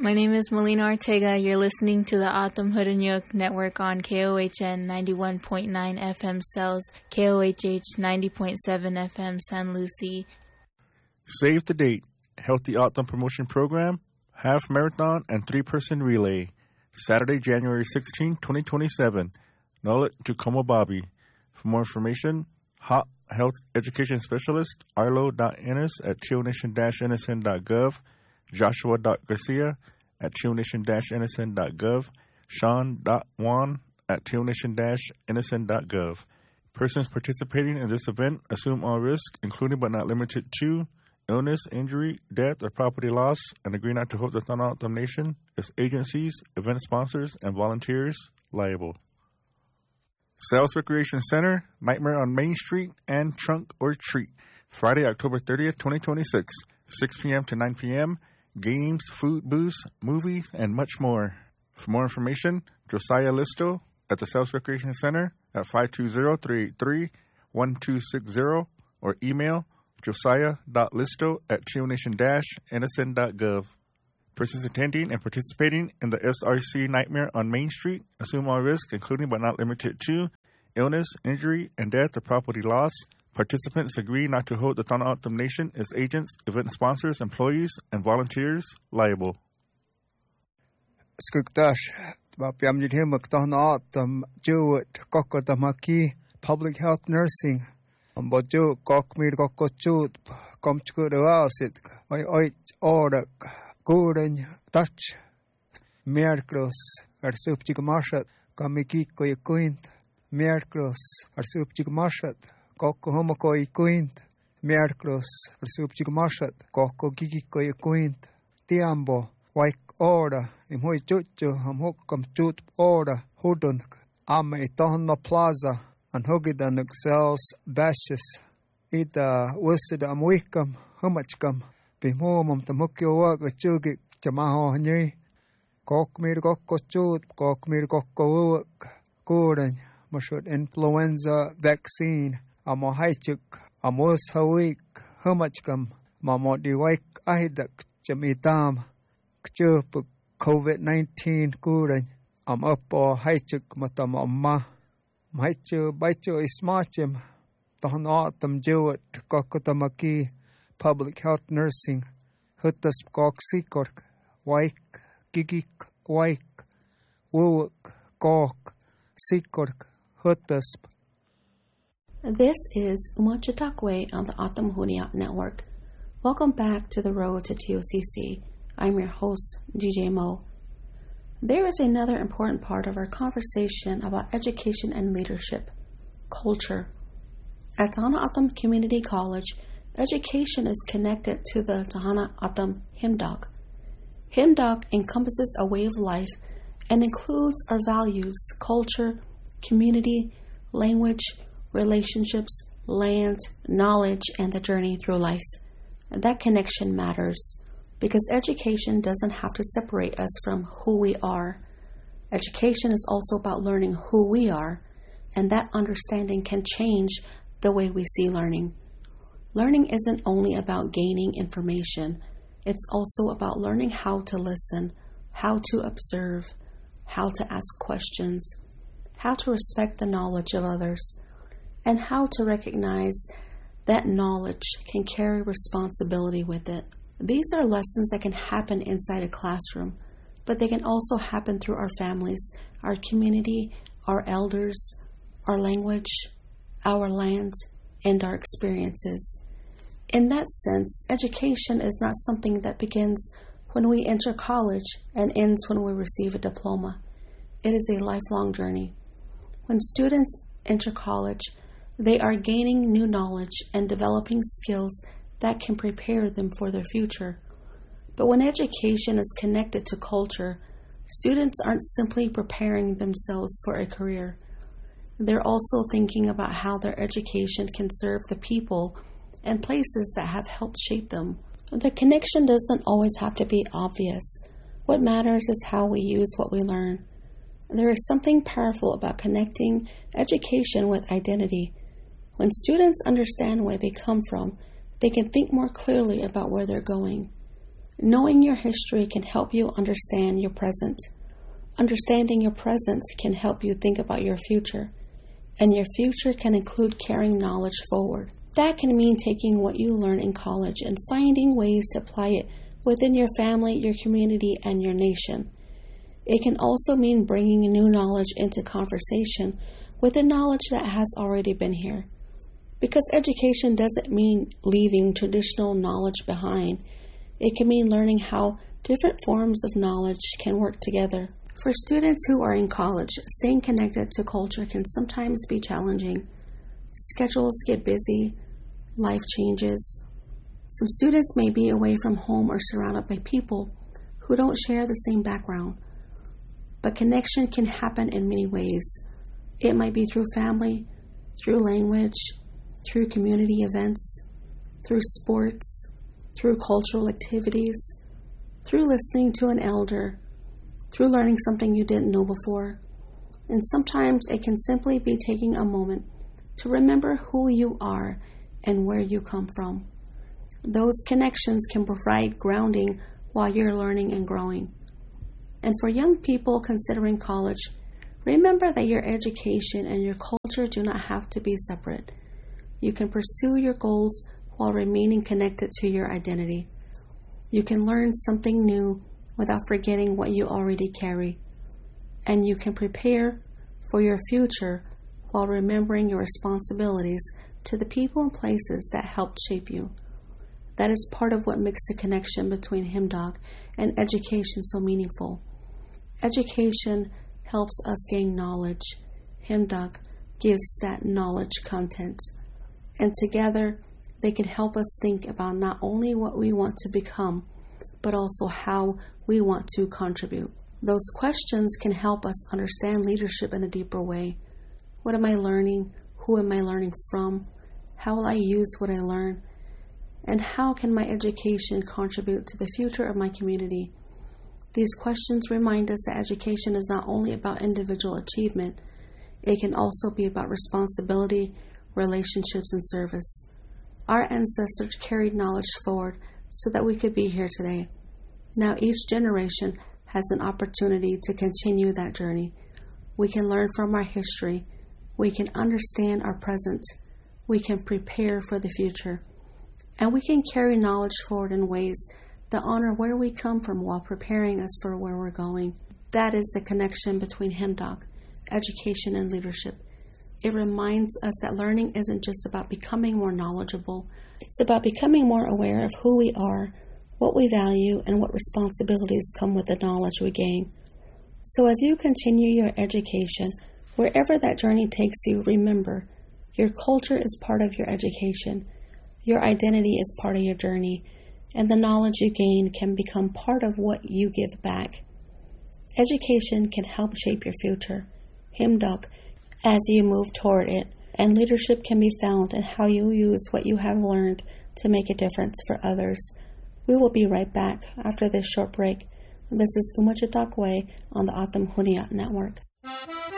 My name is Melina Ortega. You're listening to the Atom Hudanyuk Network on KOHN 91.9 FM Cells, KOHH 90.7 FM San Lucie. Save the date. Healthy Atom Promotion Program, Half Marathon and 3-person relay. Saturday, January 16, 2027. Nullet Jucoma Bobby. For more information, Hot Health Education Specialist, arlo.ennis at chionation-nsn.gov, joshua.garcia at chionation-nsn.gov, sean.wan at chionation-nsn.gov. Persons participating in this event assume all risk, including but not limited to illness, injury, death, or property loss, and agree not to hold the Thanaat Nation as agencies, event sponsors, and volunteers liable. Sales Recreation Center, Nightmare on Main Street, and Trunk or Treat. Friday, October 30th, 2026, 6 p.m. to 9 p.m. Games, food booths, movies, and much more. For more information, Josiah Listo at the Sales Recreation Center at 520-383-1260 or email josiah.listo at chionation-nsn.gov. Persons attending and participating in the SRC Nightmare on Main Street assume all risks, including but not limited to illness, injury, and death or property loss. Participants agree not to hold the Thanaat Nation as agents, event sponsors, employees, and volunteers liable. Skugdash, Bapiamjim Thanaat, Jewett, Kokotamaki, Public Health Nursing, Bojo, Kokmir Kokochut, Komchkudasit, Order. Goden touch Merklos Arsupchikamashat Kamikiko Yakuint Merklos Arsupchikamashat Koko Homoko Yakuint Merklos Arsupchikamashat Koko Gigiko Yakuint Tiambo Waik Order Imhoi Chuchu Hamhokam Chut Order Hudun Ame Tohna Plaza and Hogidan Cells Bashes Ida Wisida Amwikam Humachkam Bimomum Tamukio work a chugik Jamaho Henry Kokmir Kokko Chut, Kokmir Kokko work, Gordon, Mushut influenza vaccine, Amohaichuk, Amos Hawik, Humachkam, Mamodi Wake Idak, Jamitam, Kchup, COVID-19, Gordon, up or Haichuk Matamama, Maichu, Baichu is Marchim, Tohanatam Jewett, Kokotamaki. Public Health Nursing, Hutas Kok Sikork, Waik, Gigik, Waik, Wuwak, Kok, Sikork, Hutasp. This is Umachatakwe on the Atom Hudanyuk Network. Welcome back to the road to TOCC. I'm your host, DJ Mo. There is another important part of our conversation about education and leadership, culture. At Tahana Atom Community College, education is connected to the Tahana Atom Himdag. Himdag encompasses a way of life and includes our values, culture, community, language, relationships, land, knowledge, and the journey through life. That connection matters because education doesn't have to separate us from who we are. Education is also about learning who we are, and that understanding can change the way we see learning. Learning isn't only about gaining information. It's also about learning how to listen, how to observe, how to ask questions, how to respect the knowledge of others, and how to recognize that knowledge can carry responsibility with it. These are lessons that can happen inside a classroom, but they can also happen through our families, our community, our elders, our language, our land, and our experiences. In that sense, education is not something that begins when we enter college and ends when we receive a diploma. It is a lifelong journey. When students enter college, they are gaining new knowledge and developing skills that can prepare them for their future. But when education is connected to culture, students aren't simply preparing themselves for a career. They're also thinking about how their education can serve the people and places that have helped shape them. The connection doesn't always have to be obvious. What matters is how we use what we learn. There is something powerful about connecting education with identity. When students understand where they come from, they can think more clearly about where they're going. Knowing your history can help you understand your present. Understanding your present can help you think about your future. And your future can include carrying knowledge forward. That can mean taking what you learn in college and finding ways to apply it within your family, your community, and your nation. It can also mean bringing new knowledge into conversation with the knowledge that has already been here. Because education doesn't mean leaving traditional knowledge behind. It can mean learning how different forms of knowledge can work together. For students who are in college, staying connected to culture can sometimes be challenging. Schedules get busy, life changes. Some students may be away from home or surrounded by people who don't share the same background. But connection can happen in many ways. It might be through family, through language, through community events, through sports, through cultural activities, through listening to an elder, through learning something you didn't know before. And sometimes it can simply be taking a moment to remember who you are and where you come from. Those connections can provide grounding while you're learning and growing. And for young people considering college, remember that your education and your culture do not have to be separate. You can pursue your goals while remaining connected to your identity. You can learn something new without forgetting what you already carry. And you can prepare for your future while remembering your responsibilities to the people and places that helped shape you. That is part of what makes the connection between HimDoc and education so meaningful. Education helps us gain knowledge. HimDoc gives that knowledge content. And together, they can help us think about not only what we want to become, but also how we want to contribute. Those questions can help us understand leadership in a deeper way. What am I learning? Who am I learning from? How will I use what I learn? And how can my education contribute to the future of my community? These questions remind us that education is not only about individual achievement, it can also be about responsibility, relationships, and service. Our ancestors carried knowledge forward so that we could be here today. Now each generation has an opportunity to continue that journey. We can learn from our history. We can understand our present. We can prepare for the future. And we can carry knowledge forward in ways that honor where we come from while preparing us for where we're going. That is the connection between HimDoc, education, and leadership. It reminds us that learning isn't just about becoming more knowledgeable. It's about becoming more aware of who we are, what we value, and what responsibilities come with the knowledge we gain. So as you continue your education, wherever that journey takes you, remember, your culture is part of your education. Your identity is part of your journey, and the knowledge you gain can become part of what you give back. Education can help shape your future, HimDoc, as you move toward it, and leadership can be found in how you use what you have learned to make a difference for others. We will be right back after this short break. This is Umachatakwe on the Atam Huniat Network.